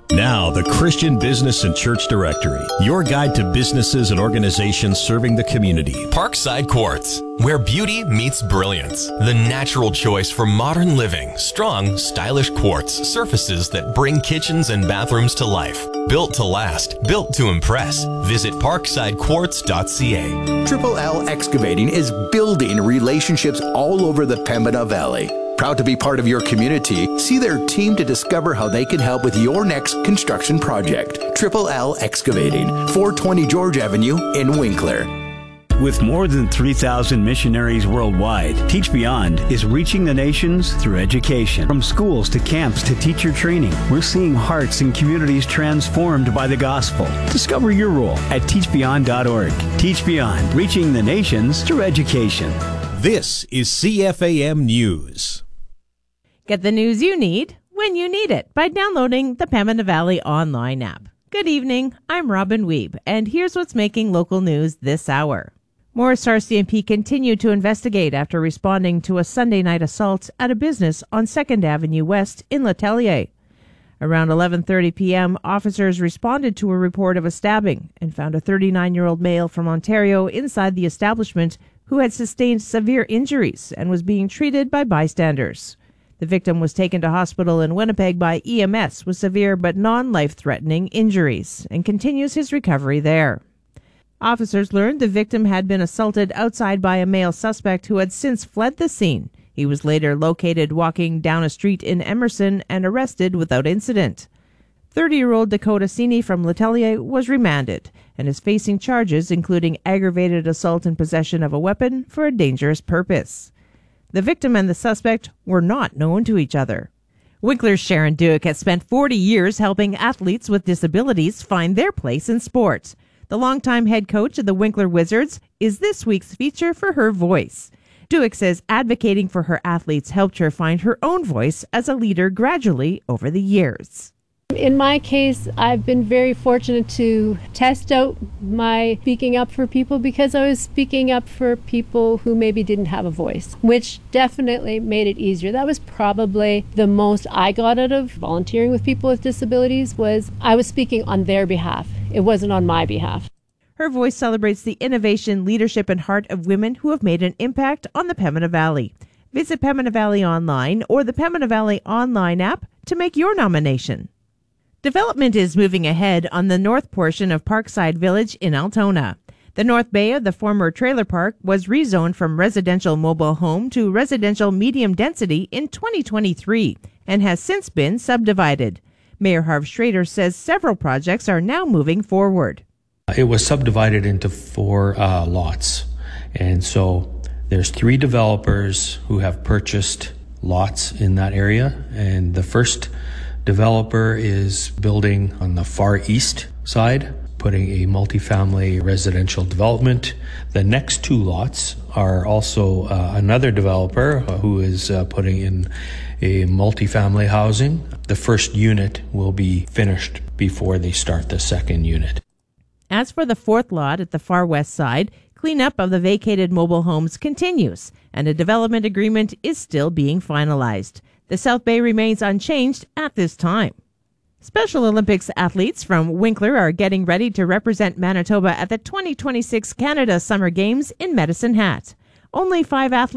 Now, the Christian Business and Church Directory, your guide to businesses and organizations serving the community. Parkside Quartz, where beauty meets brilliance. The natural choice for modern living. Strong, stylish quartz surfaces that bring kitchens and bathrooms to life. Built to last, built to impress. Visit parksidequartz.ca. Triple L Excavating is building relationships all over the Pembina Valley. Proud to be part of your community, see their team to discover how they can help with your next construction project. Triple L Excavating, 420 George Avenue in Winkler. With more than 3,000 missionaries worldwide, Teach Beyond is reaching the nations through education. From schools to camps to teacher training, we're seeing hearts and communities transformed by the gospel. Discover your role at teachbeyond.org. Teach Beyond, reaching the nations through education. This is CFAM News. Get the news you need when you need it by downloading the Pembina Valley online app. Good evening, I'm Robin Weeb, and here's what's making local news this hour. Morris RCMP continued to investigate after responding to a Sunday night assault at a business on 2nd Avenue West in Letellier. Around 11:30 p.m., officers responded to a report of a stabbing and found a 39-year-old male from Ontario inside the establishment who had sustained severe injuries and was being treated by bystanders. The victim was taken to hospital in Winnipeg by EMS with severe but non-life-threatening injuries and continues his recovery there. Officers learned the victim had been assaulted outside by a male suspect who had since fled the scene. He was later located walking down a street in Emerson and arrested without incident. 30-year-old Dakota Sini from Letellier was remanded and is facing charges including aggravated assault and possession of a weapon for a dangerous purpose. The victim and the suspect were not known to each other. Winkler's Sharon Duick has spent 40 years helping athletes with disabilities find their place in sports. The longtime head coach of the Winkler Wizards is this week's feature for her voice. Duick says advocating for her athletes helped her find her own voice as a leader gradually over the years. In my case, I've been very fortunate to test out my speaking up for people because I was speaking up for people who maybe didn't have a voice, which definitely made it easier. That was probably the most I got out of volunteering with people with disabilities was I was speaking on their behalf. It wasn't on my behalf. Her voice celebrates the innovation, leadership, and heart of women who have made an impact on the Pembina Valley. Visit Pembina Valley Online or the Pembina Valley Online app to make your nomination. Development is moving ahead on the north portion of Parkside Village in Altona. The north bay of the former trailer park was rezoned from residential mobile home to residential medium density in 2023 and has since been subdivided. Mayor Harv Schrader says several projects are now moving forward. It was subdivided into 4 lots, and so there's 3 developers who have purchased lots in that area, and the first developer is building on the far east side, putting a multifamily residential development. The next 2 lots are also another developer who is putting in a multifamily housing. The first unit will be finished before they start the second unit. As for the 4th lot at the far west side, cleanup of the vacated mobile homes continues, and a development agreement is still being finalized. The South Bay remains unchanged at this time. Special Olympics athletes from Winkler are getting ready to represent Manitoba at the 2026 Canada Summer Games in Medicine Hat. Only 5 athletes